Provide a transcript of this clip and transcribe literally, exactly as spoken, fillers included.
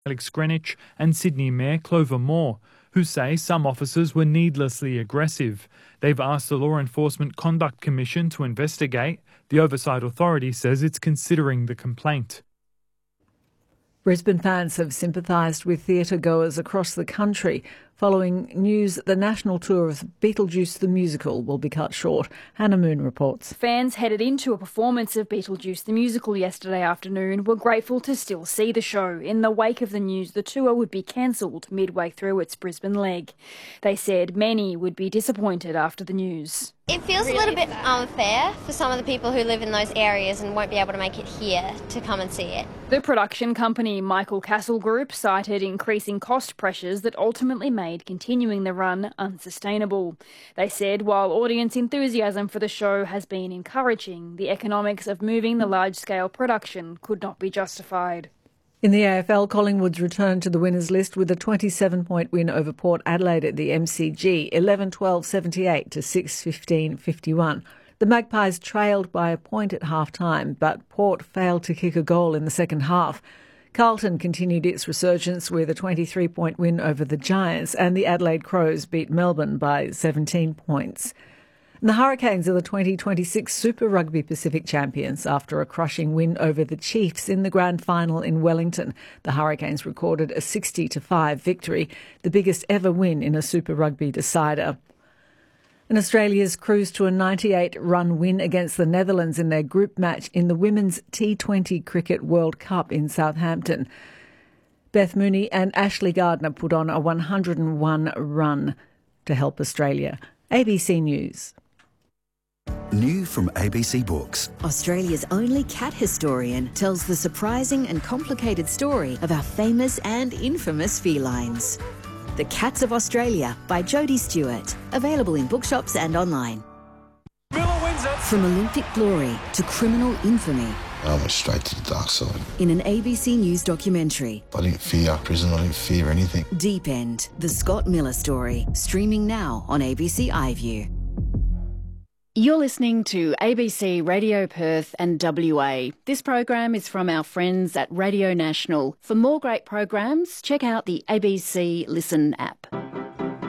Alex Greenwich and Sydney Mayor Clover Moore, who say some officers were needlessly aggressive. They've asked the Law Enforcement Conduct Commission to investigate. The Oversight Authority says it's considering the complaint. Brisbane fans have sympathised with theatre goers across the country following news that the national tour of Beetlejuice the Musical will be cut short. Hannah Moon reports. Fans headed into a performance of Beetlejuice the Musical yesterday afternoon were grateful to still see the show in the wake of the news the tour would be cancelled midway through its Brisbane leg. They said many would be disappointed after the news. It feels a little bit unfair for some of the people who live in those areas and won't be able to make it here to come and see it. The production company Michael Castle Group cited increasing cost pressures that ultimately made continuing the run unsustainable. They said while audience enthusiasm for the show has been encouraging, the economics of moving the large-scale production could not be justified. In the A F L, Collingwood's returned to the winners list with a twenty-seven point win over Port Adelaide at the M C G, eleven twelve seventy-eight to six fifteen fifty-one. The Magpies trailed by a point at half-time, but Port failed to kick a goal in the second half. Carlton continued its resurgence with a twenty-three point win over the Giants, and the Adelaide Crows beat Melbourne by seventeen points. And the Hurricanes are the twenty twenty-six Super Rugby Pacific champions after a crushing win over the Chiefs in the grand final in Wellington. The Hurricanes recorded a sixty to five victory, the biggest ever win in a Super Rugby decider. And Australia's cruised to a ninety-eight run win against the Netherlands in their group match in the Women's T twenty Cricket World Cup in Southampton. Beth Mooney and Ashley Gardner put on a one hundred and one run to help Australia. A B C News. New from A B C Books. Australia's only cat historian tells the surprising and complicated story of our famous and infamous felines. The Cats of Australia by Jodie Stewart. Available in bookshops and online. Miller wins it. From Olympic glory to criminal infamy. I went straight to the dark side. In an A B C News documentary. I didn't fear prison, I didn't fear anything. Deep End, the Scott Miller story. Streaming now on A B C iView. You're listening to A B C Radio Perth and W A. This program is from our friends at Radio National. For more great programs, check out the A B C Listen app.